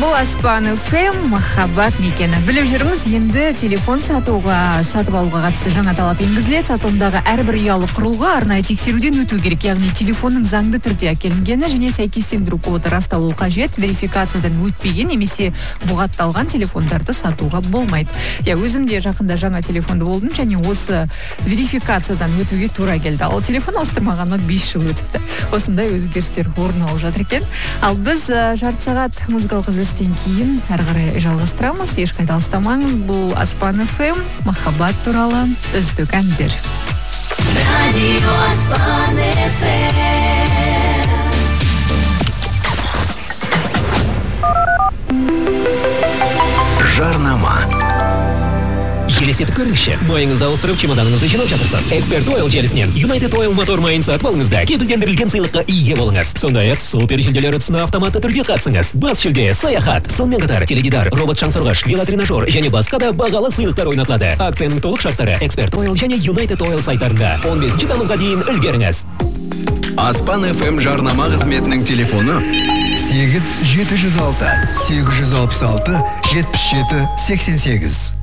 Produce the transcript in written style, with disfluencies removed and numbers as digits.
Бұл Аспан ФМ махаббат мекені. Біліп жүріңіз, енді телефон сатып алуға қатысты жаңа талап енгізіледі. Сатылымдағы әрбір ұялы құрылғы арнайы тексеруден өту керек, яғни телефонның заңды түрде әкелінгені және сәйкестендіру коды расталуы қажет. Верификациядан өтпеген немесе бұғатталған телефондарды сатуға болмайды. Өзім де жақында жаңа телефонды болдым және осы верификациядан өтуге тура келді. Ал телефон ауыстырмағанына 5 жыл өтіпті. Осындай өзгерістер орын алып жатыр екен. Ал біз жарты сағат музыкалық үзілістен кейін әрі қарай жалғастырамыз. Ешқайда алыстамаңыз. Бұл Аспан ФМ махаббат туралы үздік әндер. Радио Аспан ФМ. Жарнама. Елестетіп көріңізші, майыңызды ауыстырып, чемоданыңызды жинап жатырсыз. Эксперт Ойл желісінен United Oil мотор майын сатып алыңызда кепілдендірілген сыйлыққа ие болыңыз. Сондай-ақ супер жүлделер ұтысына автоматты түрде қатысыңыз. Бас жүлде, саяхат, сонымен қатар теледидар, робот шаңсорғыш, велотренажер және басқа да бағалы сыйлықтар ойнатылады. Акцияның толық шарттары Эксперт Oil және United Oil сайттарында. 15 тамызға дейін үлгеріңіз. Аспан ФМ жарнама қызметінің телефоны 8 706 866 77 88.